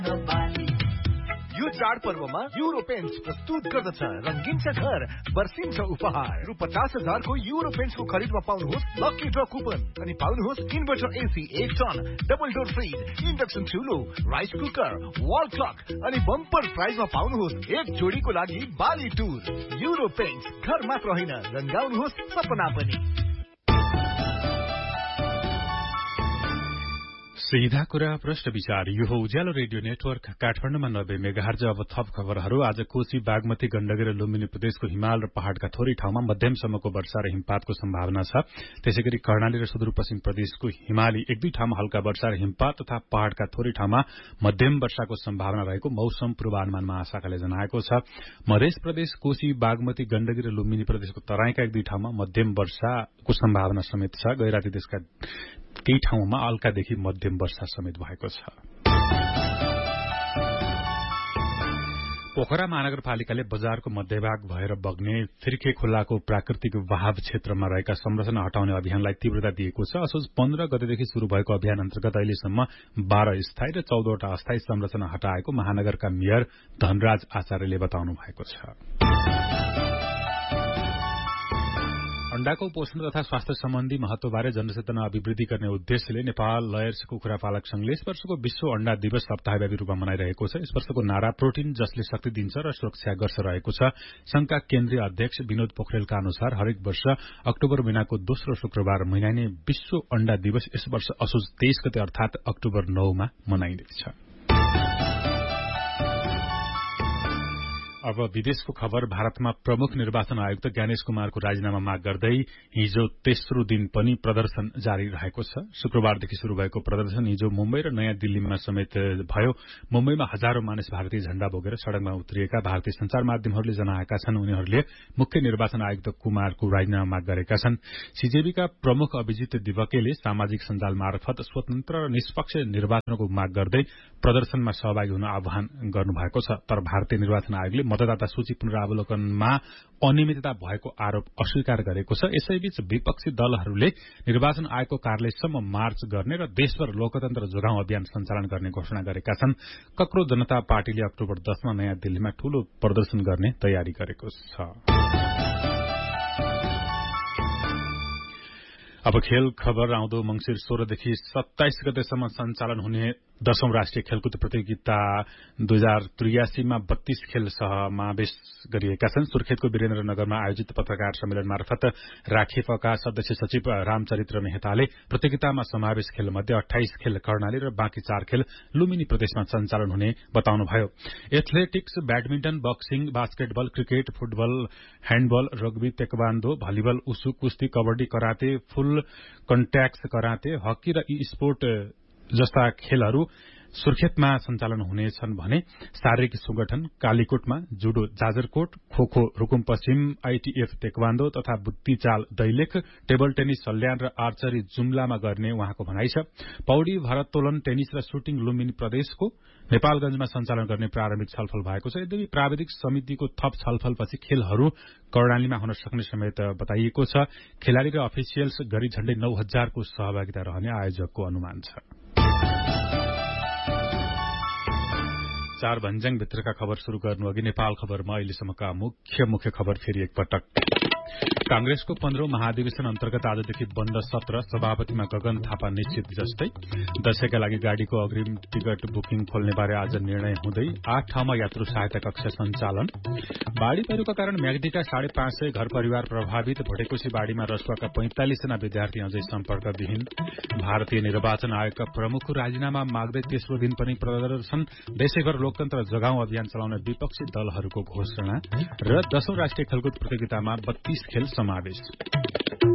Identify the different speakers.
Speaker 1: यो चाडपर्वमा euro paints प्रस्तुत गर्दछ रंगीन छ घर बर्सिन्छ उपहार रु 50,000 को युरो पेन्ट्सको खरिदमा पाउनुहोस् लकी ड्र कुपन अनि पाउनुहोस् inverter AC 1 ton double door fridge induction चुलो rice cooker wall clock अनि बम्पर प्राइजमा पाउनुहोस् एक जोडीको लागि बाली टुर युरो पेन्ट्स घर मात्र होइन रंगाउनुहोस् सपना पनि।
Speaker 2: सीधा कुरा प्रश्न विचार यो हो उज्यालो रेडियो नेटवर्क काठमाडौँमा 90 मेगाहर्ज। अब थप खबरहरू। आज कोशी बागमती गण्डकी र लुम्बिनी प्रदेशको हिमाल र पहाड़का थोरै ठाउँमा मध्यमसम्मको वर्षा र हिमपातको सम्भावना छ। त्यसैगरी कर्णाली र सुदूरपश्चिम प्रदेशको हिमाली एक दुई ठाउँमा हल्का वर्षा र हिमपात तथा पहाड़का थोरै ठाउँमा मध्यम वर्षाको सम्भावना रहेको मौसम पूर्वानुमान महाशाखाले जनाएको छ। मध्य प्रदेश कोशी बागमती गण्डकी र लुम्बिनी प्रदेशको तराईका एक दुई ठाउँमा मध्यम वर्षाको सम्भावना समेत छ। गैराती देशका केही ठाउँमा हल्कादेखि मध्यम वर्षा समेत भएको छ। पोखरा महानगरपालिकाले बजारको मध्यभाग भएर बग्ने फिर्के खोलाको प्राकृतिक बहाव क्षेत्रमा रहेका संरचना हटाउने अभियानलाई तीव्रता दिएको छ। असोज 15 गतेदेखि शुरू भएको अभियान अन्तर्गत अहिलेसम्म 12 स्थायी र 14 वटा अस्थायी संरचना हटाएको महानगरका मेयर धनराज आचार्यले बताउनु भएको छ। अण्डाको पोषण तथा स्वास्थ्य सम्बन्धी महत्वबारे जनचेतना अभिवृद्धि गर्ने उद्देश्यले नेपाल लयर्स कुखुरा पालक संघले यस वर्षको विश्व अण्डा दिवस सप्ताहव्यापी रूपमा मनाइरहेको छ। यस वर्षको नारा प्रोटिन जसले शक्ति दिन्छ र सुरक्षा गर्छ रहेको छ। संघका केन्द्रीय अध्यक्ष विनोद पोखरेलका अनुसार हरेक वर्ष अक्टोबर महिनाको दोस्रो शुक्रबार मनाइने विश्व अण्डा दिवस यस वर्ष असोज 23 गते अर्थात अक्टोबर 9 मा मनाइनेछ। अब विदेशको खबर। भारतमा प्रमुख निर्वाचन आयुक्त ज्ञानेश कुमारको राजीनामा माग गर्दै हिजो तेस्रो दिन पनि प्रदर्शन जारी रहेको छ। शुक्रबारदेखि शुरू भएको प्रदर्शन हिजो मुम्बई र नयाँ दिल्लीमा समेत भयो। मुम्बईमा हजारौं मानिस भारतीय झण्डा बोकेर सड़कमा उत्रिएका। भारतीय संचार माध्यमहरूले जनाएका छन् उनीहरूले मुख्य निर्वाचन आयुक्त कुमारको राजीनामा माग गरेका छन्। सीजेबीका प्रमुख अभिजित दिवकेले सामाजिक सञ्जाल मार्फत स्वतन्त्र र निष्पक्ष निर्वाचनको माग गर्दै प्रदर्शनमा सहभागी हुन आह्वान गर्नुभएको छ। तर भारतीय निर्वाचन आयोगले मतदाता सूची पुनरावलोकनमा अनियमितता भएको आरोप अस्वीकार गरेको छ। यसैबीच विपक्षी दलहरूले निर्वाचन आयोगको कार्यालयसम्म मार्च गर्ने र देशभर लोकतन्त्र जोगाउँ अभियान सञ्चालन गर्ने घोषणा गरेका छन्। कक्रो जनता पार्टीले अक्टोबर 10 मा नयाँ दिल्लीमा ठूलो प्रदर्शन गर्ने तयारी गरेको छ। अब खेल खबर। आउँदो मंसिर 16 देखि 27 गतेसम्म सञ्चालन हुने 10औं राष्ट्रिय खेलकुद प्रतियोगिता 2083 मा 32 खेल समावेश गरिएका छन्। सुर्खेतको वीरेन्द्रनगरमा आयोजित पत्रकार सम्मेलन मार्फत राखेपका सदस्य सचिव रामचरित्र मेहताले प्रतियोगितामा समावेश खेल मध्ये 28 खेल कर्णाली र बाँकी 4 खेल लुम्बिनी प्रदेशमा सञ्चालन हुने बताउनुभयो। Athletics, badminton, boxing, basketball, cricket, football, ह्याण्डबल, rugby, taekwondo, volleyball, उसु, कुस्ती, कबड्डी, कराते, फुल कन्ट्याक्ट कराते, हकी र ई स्पोर्ट जस्ता खेलहरू सुर्खेतमा सञ्चालन हुनेछन् भने शारीरिक संगठन कालीकोटमा, जुडो जाजरकोट, खोखो रुकुम पश्चिम, आईटीएफ तेक्वान्डो तथा बुत्ती चाल दैलेख, टेबल टेनिस सल्यान र आर्चरी जुम्लामा गर्ने उहाँको भनाइ छ। पौडी, भरतोलन, टेनिस र सुटिङ लुम्बिनी प्रदेशको, नेपालगंजमा सञ्चालन गर्ने प्रारम्भिक छलफल भएको छ। यद्यपि प्राविधिक समितिको थप छलफलपछि खेलहरू कर्णालीमा हुन सक्ने समेत बताइएको छ। खेलाड़ी र अफिसियल्स गरी झण्डै 9,000 को सहभागिता रहने आयोजकको अनुमान छ। चार भन्ज्याङ भित्रका खबर शुरू गर्नु अघि नेपाल खबरमा अहिलेसम्मका मुख्य खबर फेरि एकपटक। कांग्रेसको 15औं महाधिवेशन अन्तर्गत आजदेखि बन्द सत्र। सभापतिमा गगन थापा निश्चित जस्तै। दशैंका लागि गाड़ीको अग्रिम टिकट बुकिङ खोल्ने बारे आज निर्णय हुँदै 8 ठाउँमा यात्रु सहायता कक्ष सञ्चालन। बाढ़ी पहिरोका कारण म्याग्दीका 550 घर परिवार प्रभावित। भोटेकोशी बाढ़ीमा रसुवाका 45 जना विद्यार्थी अझै सम्पर्कविहीन। भारतीय निर्वाचन आयोगका प्रमुखको राजीनामा माग्दै तेस्रो दिन पनि प्रदर्शन। देशैभर लोकतन्त्र जगाउँ अभियान चलाउने विपक्षी दलहरूको घोषणा र 10औं राष्ट्रिय खेलकुद प्रतियोगितामा 32 खेल समावेश।